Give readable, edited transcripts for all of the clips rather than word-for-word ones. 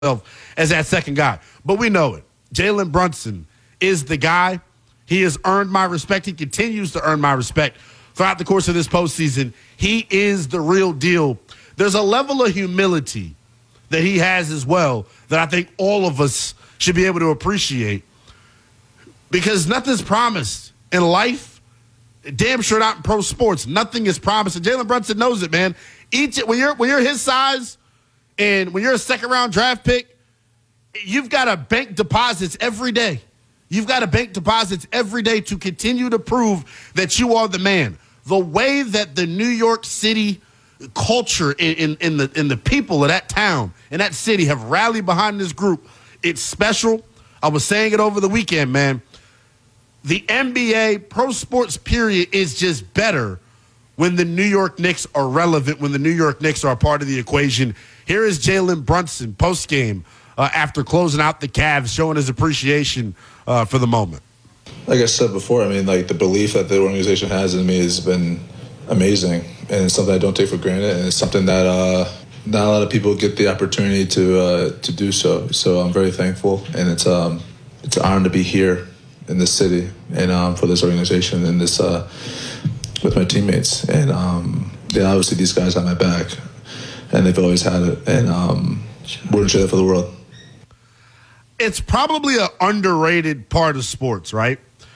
as that second guy. But we know it. Jalen Brunson is the guy. He has earned my respect. He continues to earn my respect throughout the course of this postseason. He is the real deal. There's a level of humility that he has as well that I think all of us should be able to appreciate, because nothing's promised in life. Damn sure not in pro sports. Nothing is promised. And Jalen Brunson knows it, man. When you're his size and when you're a second-round draft pick, you've got to bank deposits every day. You've got to bank deposits every day to continue to prove that you are the man. The way that the New York City culture in the people of that town and that city have rallied behind this group, it's special. I was saying it over the weekend, man. The NBA, pro sports period, is just better when the New York Knicks are relevant, when the New York Knicks are a part of the equation. Here is Jalen Brunson post-game after closing out the Cavs, showing his appreciation for the moment. Like I said before, I mean, like, the belief that the organization has in me has been amazing, and it's something I don't take for granted, and it's something that not a lot of people get the opportunity to do so. So I'm very thankful, and it's an honor to be here in this city and for this organization and this with my teammates. And obviously these guys have my back, and they've always had it, and wouldn't share that for the world. It's probably an underrated part of sports, right?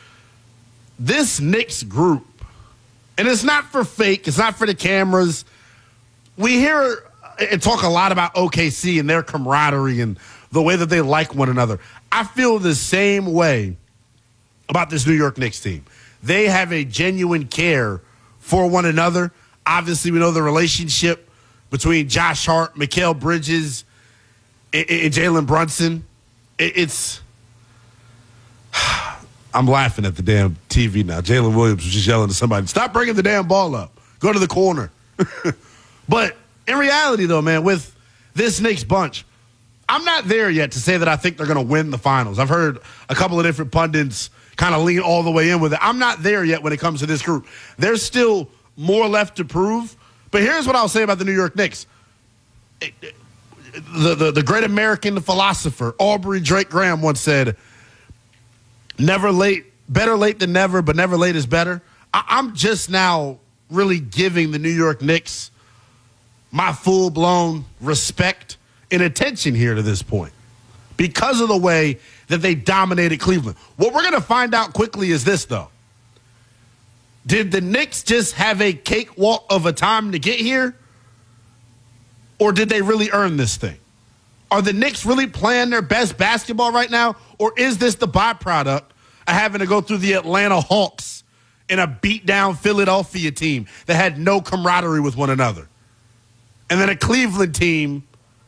This Knicks group, and it's not for fake, it's not for the cameras. We hear and talk a lot about OKC and their camaraderie and the way that they like one another. I feel the same way about this New York Knicks team. They have a genuine care for one another. Obviously, we know the relationship between Josh Hart, Mikal Bridges, and Jalen Brunson. I'm laughing at the damn TV now. Jalen Williams was just yelling to somebody, stop bringing the damn ball up. Go to the corner. But in reality, though, man, with this Knicks bunch, I'm not there yet to say that I think they're going to win the finals. I've heard a couple of different pundits kind of lean all the way in with it. I'm not there yet when it comes to this group. There's still more left to prove. But here's what I'll say about the New York Knicks. The great American philosopher, Aubrey Drake Graham, once said, never late, better late than never, but never late is better. I'm just now really giving the New York Knicks my full-blown respect and attention here to this point because of the way that they dominated Cleveland. What we're going to find out quickly is this, though. Did the Knicks just have a cakewalk of a time to get here? Or did they really earn this thing? Are the Knicks really playing their best basketball right now? Or is this the byproduct of having to go through the Atlanta Hawks in a beat-down Philadelphia team that had no camaraderie with one another? And then a Cleveland team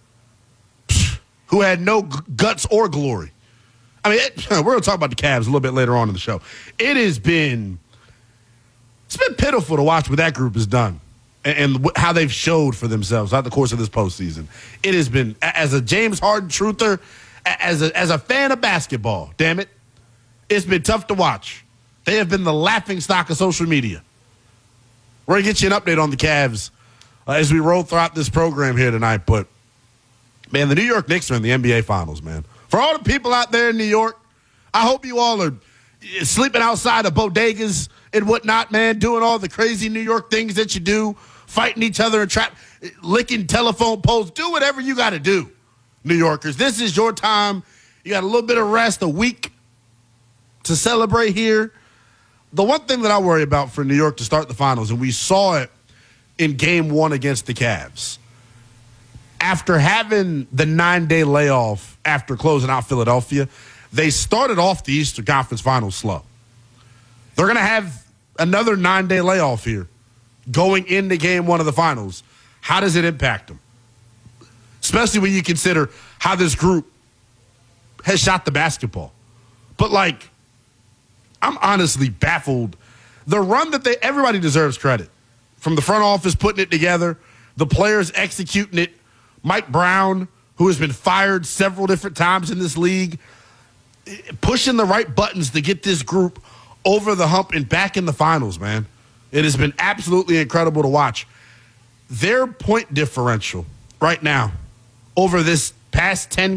who had no guts or glory. I mean, we're going to talk about the Cavs a little bit later on in the show. It's been pitiful to watch what that group has done and how they've showed for themselves throughout the course of this postseason. It has been, as a James Harden truther, as a fan of basketball, damn it, it's been tough to watch. They have been the laughingstock of social media. We're going to get you an update on the Cavs as we roll throughout this program here tonight. But, man, the New York Knicks are in the NBA Finals, man. For all the people out there in New York, I hope you all are sleeping outside of bodegas and whatnot, man, doing all the crazy New York things that you do, fighting each other and licking telephone poles. Do whatever you got to do, New Yorkers. This is your time. You got a little bit of rest, a week to celebrate here. The one thing that I worry about for New York to start the finals, and we saw it in Game 1 against the Cavs, after having the 9-day layoff after closing out Philadelphia, they started off the Eastern Conference Finals slow. They're going to have another 9-day layoff here going into Game 1 of the finals. How does it impact them? Especially when you consider how this group has shot the basketball. But, like, I'm honestly baffled. The run that everybody deserves credit. From the front office putting it together, the players executing it, Mike Brown, who has been fired several different times in this league, pushing the right buttons to get this group over the hump and back in the finals, man. It has been absolutely incredible to watch. Their point differential right now over this Past 10